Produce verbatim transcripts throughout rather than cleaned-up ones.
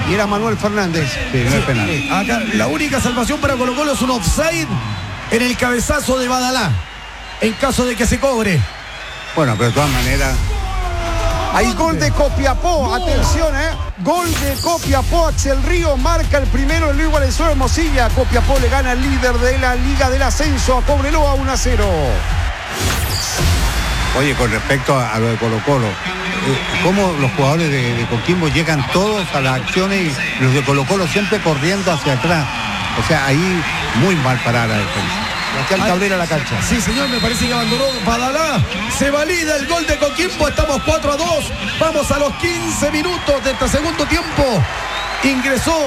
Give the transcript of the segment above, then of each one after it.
y era Manuel Fernández. Sí, no es penal. Sí, acá la única salvación para Colo Colo es un offside en el cabezazo de Badalá, en caso de que se cobre. Bueno, pero de todas maneras... Hay gol de Copiapó, atención, ¿eh? Gol de Copiapó, Axel Río marca el primero en Luis Valenzuela Hermosilla. Copiapó le gana al líder de la Liga del Ascenso a Cobreloa uno a cero. Oye, con respecto a, a lo de Colo Colo, eh, cómo los jugadores de, de Coquimbo llegan todos a las acciones y los de Colo Colo siempre corriendo hacia atrás. O sea, ahí muy mal parada la defensa. Sebastián Cabrera a la cancha. Sí, señor, me parece que abandonó Badalá. Se valida el gol de Coquimbo. Estamos cuatro a dos. Vamos a los quince minutos de este segundo tiempo. Ingresó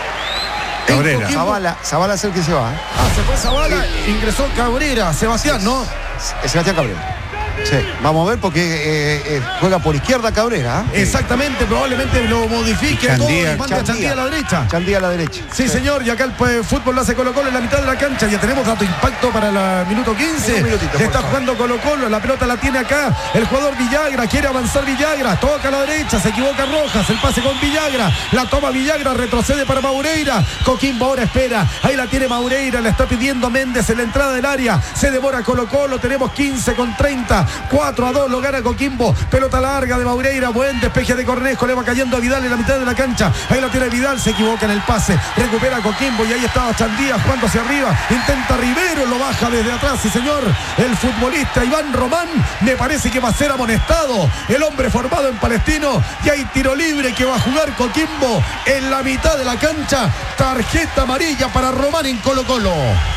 Cabrera. Zavala, Zavala es el que se va. ¿eh? Ah, se fue Zavala. Sí. Ingresó Cabrera. Sebastián, ¿no? Es Sebastián Cabrera. Sí, vamos a ver porque eh, eh, juega por izquierda Cabrera. ¿eh? Exactamente, probablemente lo modifique todo y mande a Chandía a la derecha. Chandía a la derecha. Sí, sí, señor, y acá el pues, fútbol lo hace Colo Colo en la mitad de la cancha. Ya tenemos dato impacto para el minuto quince. Minutito, está jugando Colo Colo, la pelota la tiene acá el jugador Villagra, quiere avanzar Villagra, toca a la derecha, se equivoca Rojas, el pase con Villagra, la toma Villagra, retrocede para Maureira. Coquimbo ahora espera, ahí la tiene Maureira, le está pidiendo Méndez en la entrada del área, se demora Colo Colo, tenemos quince con treinta. cuatro a dos lo gana Coquimbo, pelota larga de Maureira, buen despeje de Cornejo, le va cayendo a Vidal en la mitad de la cancha, ahí la tiene Vidal, se equivoca en el pase, recupera Coquimbo y ahí estaba Chandía jugando hacia arriba, intenta Rivero, lo baja desde atrás, sí señor, el futbolista Iván Román, me parece que va a ser amonestado, el hombre formado en Palestino, y hay tiro libre que va a jugar Coquimbo en la mitad de la cancha, tarjeta amarilla para Román en Colo Colo.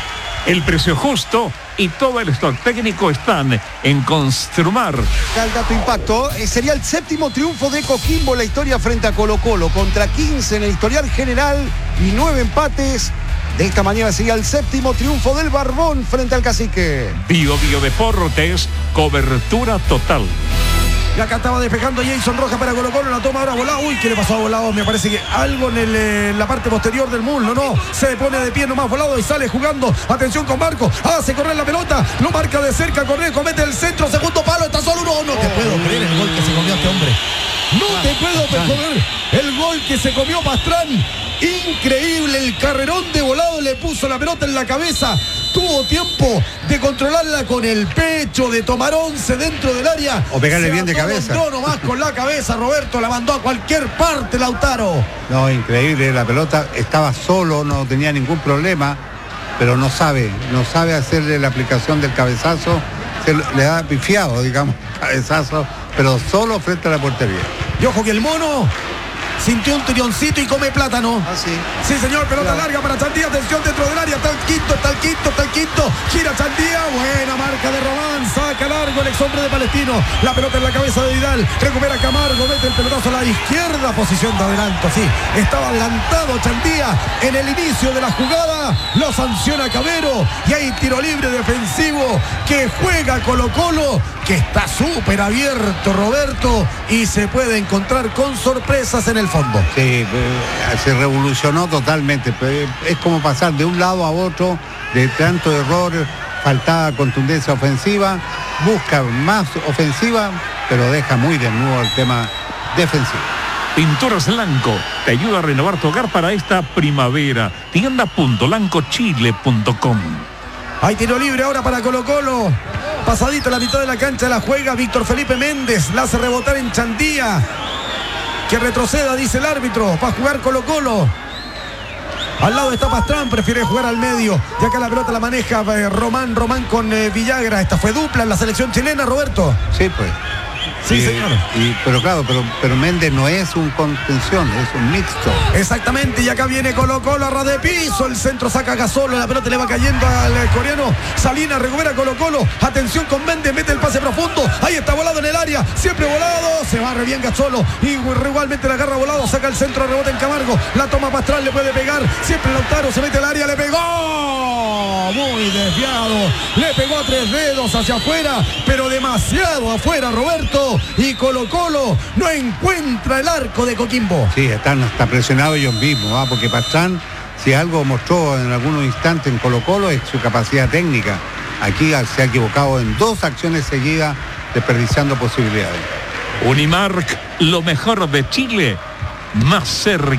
El precio justo y todo el stock técnico están en Construmar. El dato impacto, eh, sería el séptimo triunfo de Coquimbo en la historia frente a Colo Colo, contra quince en el historial general y nueve empates. De esta manera sería el séptimo triunfo del Barbón frente al Cacique. Bio Bio Deportes, cobertura total. Y acá estaba despejando Jason Rojas para Colo Colo, la toma ahora Volado. Uy, ¿qué le pasó a Volado? Me parece que algo en, el, en la parte posterior del muslo, ¿no? Se pone de pie nomás Volado y sale jugando. Atención con Marco, hace correr la pelota, lo marca de cerca, Cornejo, mete el centro, segundo palo, está solo uno. No te puedo creer el gol que se comió este hombre. No te puedo creer el gol que se comió Pastrán. Increíble, el carrerón de Volado, le puso la pelota en la cabeza. Tuvo tiempo de controlarla con el pecho, de tomar once dentro del área. O pegarle bien de cabeza. No, nomás con la cabeza, Roberto, la mandó a cualquier parte, Lautaro. No, increíble, la pelota estaba solo, no tenía ningún problema, pero no sabe, no sabe hacerle la aplicación del cabezazo, se le da pifiado, digamos, cabezazo, pero solo frente a la portería. Y ojo que el mono sintió un tirioncito y come plátano. Ah, sí. Sí, señor, pelota claro. larga para Chandía, atención dentro del área, está el quinto, está el quinto, está el quinto, gira Chandía, buena marca de Román, saca largo el ex hombre de Palestino, la pelota en la cabeza de Vidal, recupera Camargo, mete el pelotazo a la izquierda, posición de adelanto, sí, estaba adelantado Chandía en el inicio de la jugada, lo sanciona Cabero, y hay tiro libre defensivo que juega Colo Colo, que está súper abierto, Roberto, y se puede encontrar con sorpresas en el fondo. Sí, se revolucionó totalmente. Es como pasar de un lado a otro, de tanto error, faltaba contundencia ofensiva, busca más ofensiva, pero deja muy desnudo el tema defensivo. Pinturas Lanco te ayuda a renovar tu hogar para esta primavera. tienda punto lanco chile punto com. Hay tiro libre ahora para Colo Colo. Pasadito a la mitad de la cancha la juega Víctor Felipe Méndez. La hace rebotar en Chandía. Que retroceda, dice el árbitro. Va a jugar Colo Colo. Al lado está Pastrán, prefiere jugar al medio. Y acá la pelota la maneja eh, Román, Román con eh, Villagra. Esta fue dupla en la selección chilena, Roberto. Sí, pues. Sí, y, señor. Y, pero claro, pero, pero Méndez no es un contención, es un mixto. Exactamente, y acá viene Colo Colo a ras de piso, el centro saca Gasolo, la pelota le va cayendo al coreano, Salinas recupera Colo Colo, atención con Méndez, mete el pase profundo, ahí está Volado en el área, siempre Volado, se barre bien Gasolo, y igualmente la agarra Volado, saca el centro, rebota en Camargo, la toma Pastrán, le puede pegar, siempre Lautaro se mete al área, le pegó, muy desviado, le pegó a tres dedos hacia afuera, pero demasiado afuera, Roberto. Y Colo Colo no encuentra el arco de Coquimbo. Sí, están hasta presionados ellos mismos, ¿eh? Porque Pastrán, si algo mostró en algunos instantes en Colo Colo, es su capacidad técnica. Aquí se ha equivocado en dos acciones seguidas, desperdiciando posibilidades. Unimark, lo mejor de Chile, más cerca.